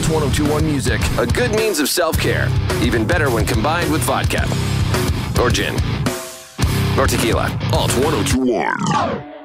Alt 1021 Music, a good means of self-care. Even better when combined with vodka. Or gin. Or tequila. Alt 1021.